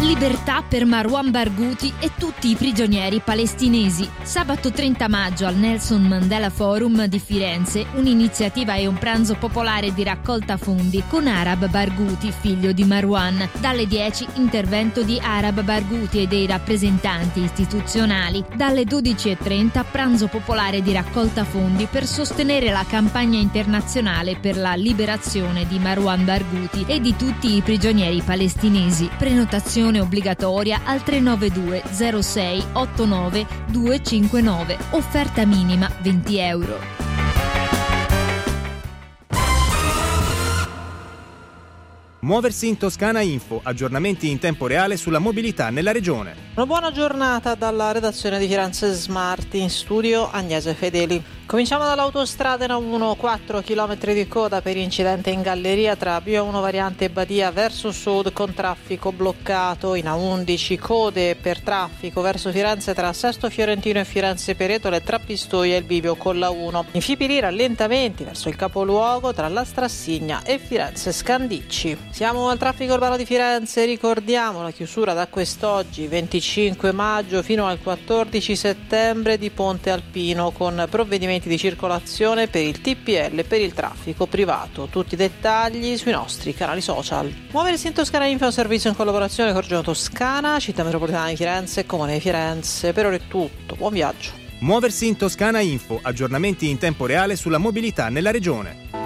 Libertà per Marwan Barghouti e tutti i prigionieri palestinesi. Sabato 30 maggio al Nelson Mandela Forum di Firenze, un'iniziativa e un pranzo popolare di raccolta fondi con Arab Barghouti, figlio di Marwan. Dalle 10 intervento di Arab Barghouti e dei rappresentanti istituzionali. Dalle 12:30 pranzo popolare di raccolta fondi per sostenere la campagna internazionale per la liberazione di Marwan Barghouti e di tutti i prigionieri palestinesi. Prenotazione obbligatoria al 392 06 89 259. Offerta minima €20. Muoversi in Toscana Info, aggiornamenti in tempo reale sulla mobilità nella regione. Una buona giornata dalla redazione di Firenze Smart, in studio Agnese Fedeli. Cominciamo dall'autostrada in A1, 4 km di coda per incidente in galleria tra Via 1 variante Badia verso sud con traffico bloccato. In A11 code per traffico verso Firenze tra Sesto Fiorentino e Firenze Peretole, tra Pistoia e il bivio con la 1. In Fipili rallentamenti verso il capoluogo tra la Strassigna e Firenze Scandicci. Siamo al traffico urbano di Firenze, ricordiamo la chiusura da quest'oggi 25 maggio fino al 14 settembre di Ponte Alpino con provvedimenti di circolazione per il TPL e per il traffico privato. Tutti i dettagli sui nostri canali social. Muoversi in Toscana Info è un servizio in collaborazione con Regione Toscana, Città Metropolitana di Firenze e Comune di Firenze. Per ora è tutto, buon viaggio. Muoversi in Toscana Info, aggiornamenti in tempo reale sulla mobilità nella regione.